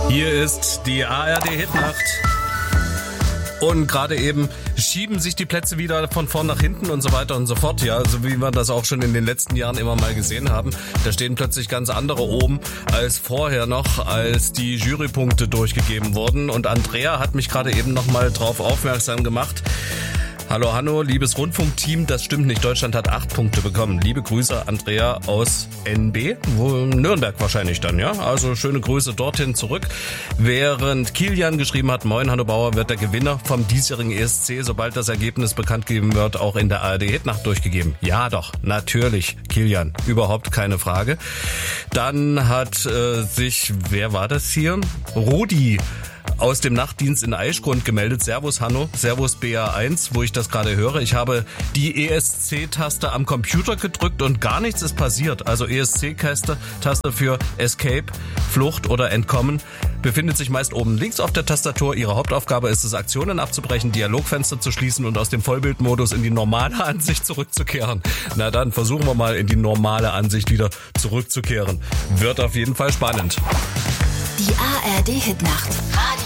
Hier ist die ARD-Hitnacht. Und gerade eben schieben sich die Plätze wieder von vorn nach hinten und so weiter und so fort. Ja, so wie wir das auch schon in den letzten Jahren immer mal gesehen haben. Da stehen plötzlich ganz andere oben als vorher noch, als die Jurypunkte durchgegeben wurden. Und Andrea hat mich gerade eben nochmal drauf aufmerksam gemacht. Hallo Hanno, liebes Rundfunkteam, das stimmt nicht, Deutschland hat 8 Punkte bekommen. Liebe Grüße, Andrea aus NB, Nürnberg wahrscheinlich dann, ja? Also schöne Grüße dorthin zurück. Während Kilian geschrieben hat, moin Hanno Bauer, wird der Gewinner vom diesjährigen ESC, sobald das Ergebnis bekannt gegeben wird, auch in der ARD-Hitnacht durchgegeben. Ja doch, natürlich, Kilian, überhaupt keine Frage. Dann hat wer war das hier? Rudi aus dem Nachtdienst in Aischgrund gemeldet. Servus Hanno, Servus BA1, wo ich das gerade höre. Ich habe die ESC-Taste am Computer gedrückt und gar nichts ist passiert. Also ESC-Taste für Escape, Flucht oder Entkommen befindet sich meist oben links auf der Tastatur. Ihre Hauptaufgabe ist es, Aktionen abzubrechen, Dialogfenster zu schließen und aus dem Vollbildmodus in die normale Ansicht zurückzukehren. Na dann versuchen wir mal in die normale Ansicht wieder zurückzukehren. Wird auf jeden Fall spannend. Die ARD-Hitnacht.